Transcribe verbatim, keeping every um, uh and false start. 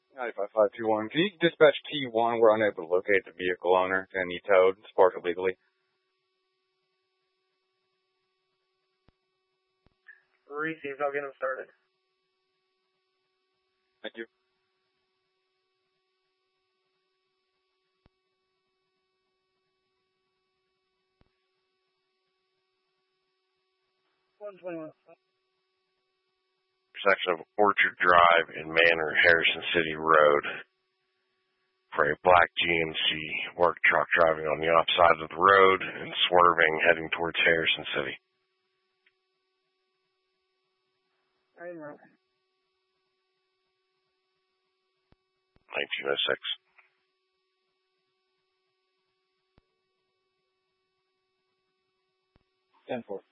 nine five five two one. Can you dispatch T one? We're unable to locate the vehicle owner and he towed. It's parked illegally. Received. I'll get him started. Thank you. one twenty-one. Section of Orchard Drive in Manor, Harrison City Road, for a black G M C work truck driving on the offside of the road and swerving, heading towards Harrison City. nineteen oh six. ten four.